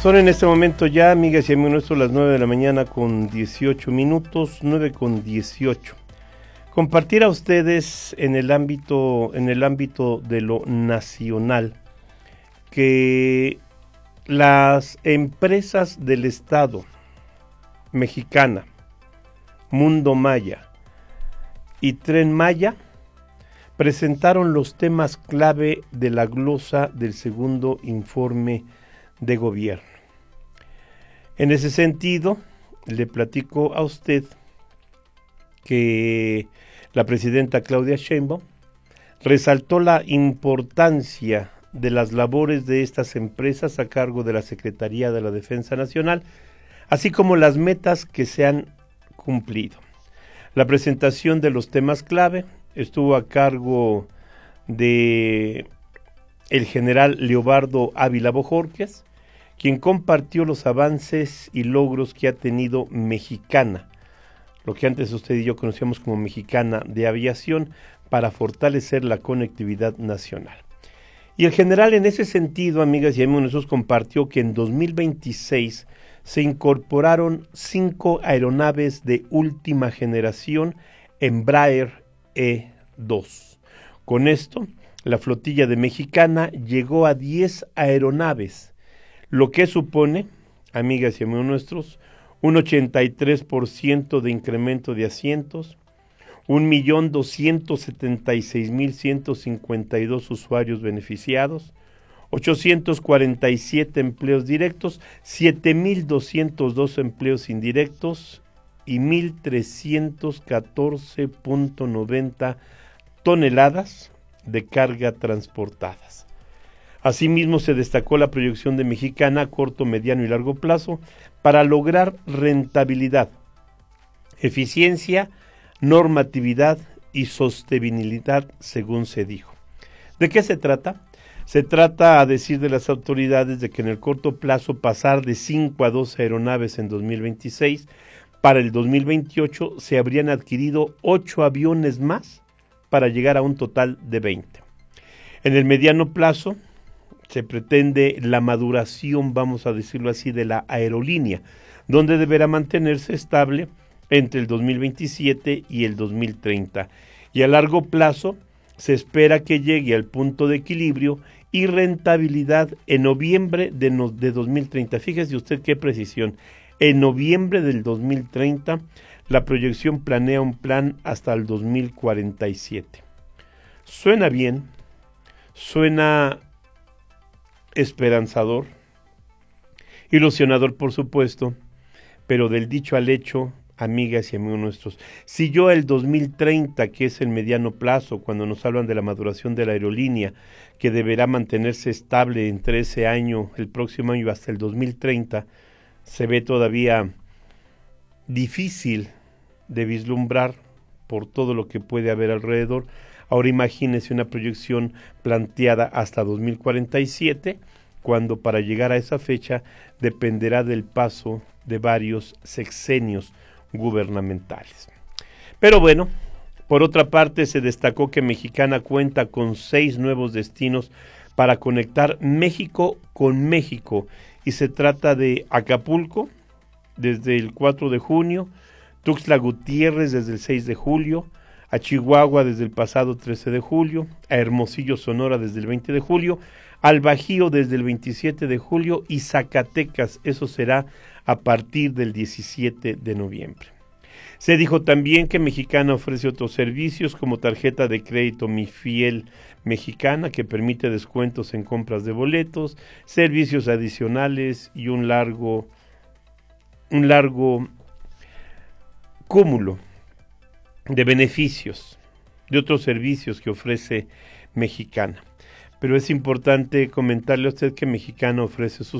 Son en este momento ya, amigas y amigos nuestros, las 9 de la mañana con 18 minutos, 9 con 18. Compartir a ustedes en el ámbito de lo nacional que las empresas del Estado, Mexicana, Mundo Maya y Tren Maya, presentaron los temas clave de la glosa del segundo informe de gobierno. En ese sentido, le platico a usted que la presidenta Claudia Sheinbaum resaltó la importancia de las labores de estas empresas a cargo de la Secretaría de la Defensa Nacional, así como las metas que se han cumplido. La presentación de los temas clave estuvo a cargo de el general Leobardo Ávila Bojorquez, quien compartió los avances y logros que ha tenido Mexicana, lo que antes usted y yo conocíamos como Mexicana de Aviación, para fortalecer la conectividad nacional. Y el general en ese sentido, amigas y amigos nuestros, compartió que en 2026 se incorporaron 5 aeronaves de última generación Embraer E2. Con esto, la flotilla de Mexicana llegó a 10 aeronaves, lo que supone, amigas y amigos nuestros, un 83% de incremento de asientos, 1,276,152 usuarios beneficiados, 847 empleos directos, 7,202 empleos indirectos y 1,314,90 toneladas de carga transportadas. Asimismo, se destacó la proyección de Mexicana a corto, mediano y largo plazo para lograr rentabilidad, eficiencia, normatividad y sostenibilidad, según se dijo. ¿De qué se trata? Se trata, a decir de las autoridades, de que en el corto plazo pasar de 5 a 12 aeronaves en 2026, para el 2028 se habrían adquirido 8 aviones más para llegar a un total de 20. En el mediano plazo se pretende la maduración, vamos a decirlo así, de la aerolínea, donde deberá mantenerse estable entre el 2027 y el 2030. Y a largo plazo se espera que llegue al punto de equilibrio y rentabilidad en noviembre de 2030. Fíjese usted qué precisión. En noviembre del 2030, la proyección planea un plan hasta el 2047. Suena bien, suena esperanzador, ilusionador por supuesto, pero del dicho al hecho, amigas y amigos nuestros, si yo el 2030, que es el mediano plazo, cuando nos hablan de la maduración de la aerolínea, que deberá mantenerse estable entre ese año, el próximo año hasta el 2030, se ve todavía difícil de vislumbrar por todo lo que puede haber alrededor. Ahora imagínese una proyección planteada hasta 2047, cuando para llegar a esa fecha dependerá del paso de varios sexenios gubernamentales. Pero bueno, por otra parte se destacó que Mexicana cuenta con 6 nuevos destinos para conectar México con México, y se trata de Acapulco desde el 4 de junio, Tuxtla Gutiérrez desde el 6 de julio, a Chihuahua desde el pasado 13 de julio, a Hermosillo, Sonora desde el 20 de julio, al Bajío desde el 27 de julio y Zacatecas, eso será a partir del 17 de noviembre. Se dijo también que Mexicana ofrece otros servicios como tarjeta de crédito Mi Fiel Mexicana, que permite descuentos en compras de boletos, servicios adicionales y un largo cúmulo de beneficios de otros servicios que ofrece Mexicana. Pero es importante comentarle a usted que Mexicana ofrece sus